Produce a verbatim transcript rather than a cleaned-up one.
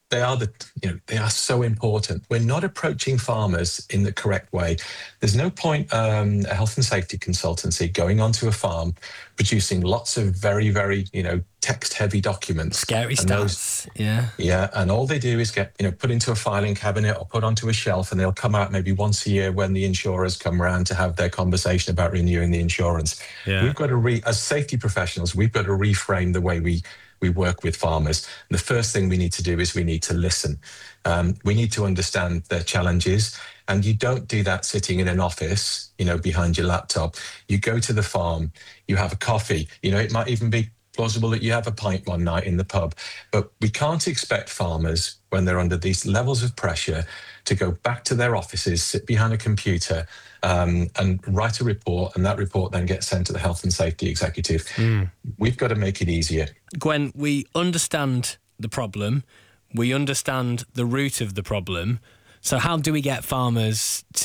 they are the, you know, they are so important. We're not approaching farmers in the correct way. There's no point um, a health and safety consultancy going onto a farm, producing lots of very, very, you know, text-heavy documents. Scary and stats, those, yeah. Yeah, and all they do is get, you know, put into a filing cabinet or put onto a shelf, and they'll come out maybe once a year when the insurers come around to have their conversation about renewing the insurance. Yeah. We've got to, re- as safety professionals, we've got to reframe the way we we work with farmers. And the first thing we need to do is we need to listen. Um, we need to understand their challenges. And you don't do that sitting in an office, you know, behind your laptop. You go to the farm, you have a coffee. You know, it might even be plausible that you have a pint one night in the pub. But we can't expect farmers, when they're under these levels of pressure, to go back to their offices, sit behind a computer, um, and write a report, and that report then gets sent to the health and safety executive. Mm. We've got to make it easier. Gwen, we understand the problem. We understand the root of the problem. So how do we get farmers